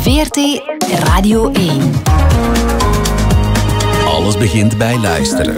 VRT Radio 1. Alles begint bij luisteren.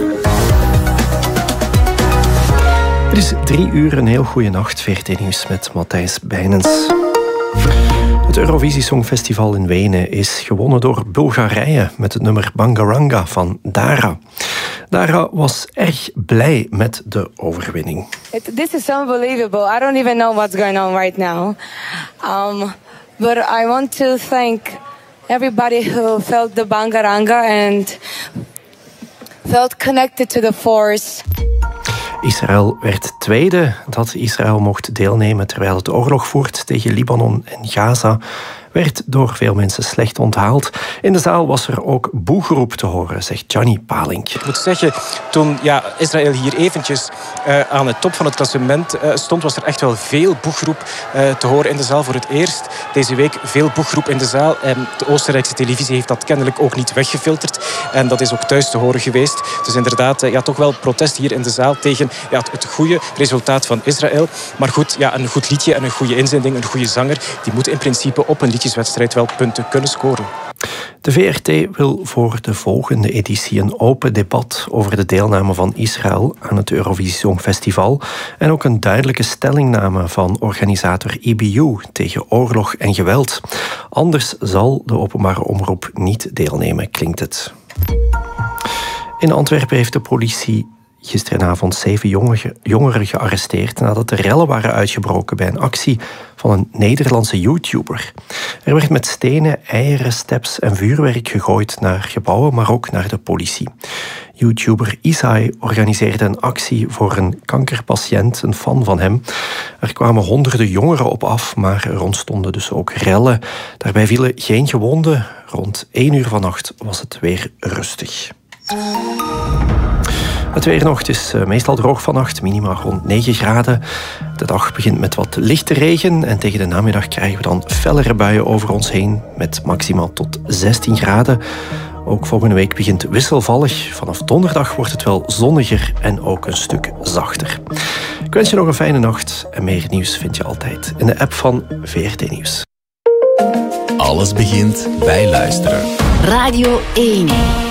Het is 3 uur, een heel goede nacht. VRT Nieuws met Matthijs Bijnens. Het Eurovisie Songfestival in Wenen is gewonnen door Bulgarije met het nummer Bangaranga van Dara. Dara was erg blij met de overwinning. This is unbelievable. I don't even know what's going on right now. But I want to thank everybody who felt the Bangaranga and felt connected to the force. Israël werd tweede. Dat Israël mocht deelnemen terwijl het oorlog voert tegen Libanon en Gaza, werd door veel mensen slecht onthaald. In de zaal was er ook boegeroep te horen, zegt Gianni Palink. Ik moet zeggen, toen Israël hier eventjes aan de top van het klassement stond, was er echt wel veel boegeroep te horen in de zaal. Voor het eerst deze week veel boegeroep in de zaal. De Oostenrijkse televisie heeft dat kennelijk ook niet weggefilterd. En dat is ook thuis te horen geweest. Dus inderdaad, toch wel protest hier in de zaal tegen het goede resultaat van Israël. Maar goed, een goed liedje en een goede inzending, een goede zanger, die moet in principe op een liedjeswedstrijd wel punten kunnen scoren. De VRT wil voor de volgende editie een open debat over de deelname van Israël aan het Eurovisie Songfestival en ook een duidelijke stellingname van organisator EBU tegen oorlog en geweld. Anders zal de openbare omroep niet deelnemen, klinkt het. In Antwerpen heeft de politie gisteravond 7 jongeren gearresteerd nadat er rellen waren uitgebroken bij een actie van een Nederlandse YouTuber. Er werd met stenen, eieren, steps en vuurwerk gegooid naar gebouwen, maar ook naar de politie. YouTuber Isai organiseerde een actie voor een kankerpatiënt, een fan van hem. Er kwamen honderden jongeren op af, maar er ontstonden dus ook rellen. Daarbij vielen geen gewonden. Rond 1 uur vannacht was het weer rustig. Het weer nog, het is meestal droog vannacht, minima rond 9 graden. De dag begint met wat lichte regen en tegen de namiddag krijgen we dan fellere buien over ons heen met maximaal tot 16 graden. Ook volgende week begint wisselvallig. Vanaf donderdag wordt het wel zonniger en ook een stuk zachter. Ik wens je nog een fijne nacht en meer nieuws vind je altijd in de app van VRT Nieuws. Alles begint bij luisteren. Radio 1.